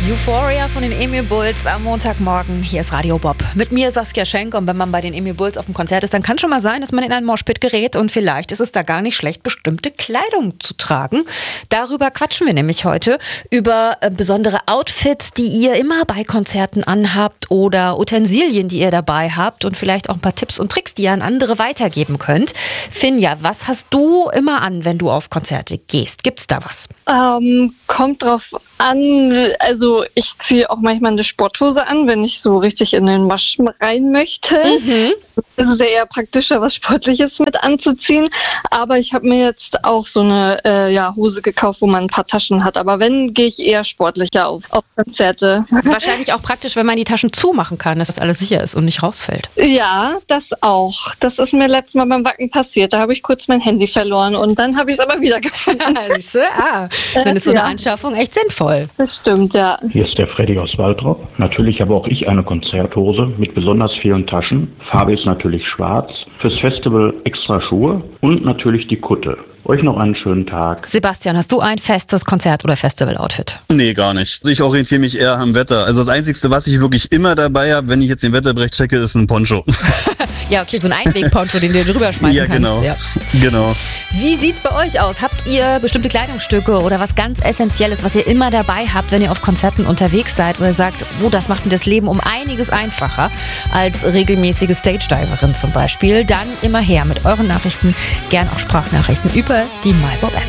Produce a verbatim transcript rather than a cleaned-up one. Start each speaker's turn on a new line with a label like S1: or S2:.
S1: Euphoria von den Emil Bulls am Montagmorgen. Hier ist Radio Bob. Mit mir Saskia Schenk. Und wenn man bei den Emil Bulls auf dem Konzert ist, dann kann schon mal sein, dass man in einen Moshpit gerät. Und vielleicht ist es da gar nicht schlecht, bestimmte Kleidung zu tragen. Darüber quatschen wir nämlich heute. Über äh, besondere Outfits, die ihr immer bei Konzerten anhabt. Oder Utensilien, die ihr dabei habt. Und vielleicht auch ein paar Tipps und Tricks, die ihr an andere weitergeben könnt. Finja, was hast du immer an, wenn du auf Konzerte gehst? Gibt's da was?
S2: Ähm, kommt drauf an. Also ich ziehe auch manchmal eine Sporthose an, wenn ich so richtig in den Wasch rein möchte. Mhm. Es ist ja eher praktischer, was Sportliches mit anzuziehen. Aber ich habe mir jetzt auch so eine äh, ja, Hose gekauft, wo man ein paar Taschen hat. Aber wenn, gehe ich eher sportlicher auf, auf Konzerte.
S1: Wahrscheinlich auch praktisch, wenn man die Taschen zumachen kann, dass das alles sicher ist und nicht rausfällt.
S2: Ja, das auch. Das ist mir letztes Mal beim Wacken passiert. Da habe ich kurz mein Handy verloren und dann habe ich es aber wieder gefunden.
S1: ah, dann ist so eine Anschaffung echt sinnvoll.
S2: Das stimmt, ja.
S3: Hier ist der Freddy aus Waltrop. Natürlich habe auch ich eine Konzerthose mit besonders vielen Taschen. Farbe ist natürlich schwarz. Fürs Festival extra Schuhe und natürlich die Kutte. Euch noch einen schönen Tag.
S1: Sebastian, hast du ein festes Konzert- oder Festival-Outfit?
S4: Nee, gar nicht. Ich orientiere mich eher am Wetter. Also das Einzige, was ich wirklich immer dabei habe, wenn ich jetzt den Wetterbericht checke, ist ein Poncho.
S1: Ja, okay, so ein Einweg-Poncho, den du drüber schmeißen
S4: ja,
S1: kannst.
S4: Genau.
S1: Ja,
S4: genau.
S1: Wie sieht's bei euch aus? Habt ihr bestimmte Kleidungsstücke oder was ganz Essentielles, was ihr immer dabei habt, wenn ihr auf Konzerten unterwegs seid, wo ihr sagt, oh, das macht mir das Leben um einiges einfacher als regelmäßige Stage-Diverin zum Beispiel? Dann immer her mit euren Nachrichten, gern auch Sprachnachrichten über die MyBob-App.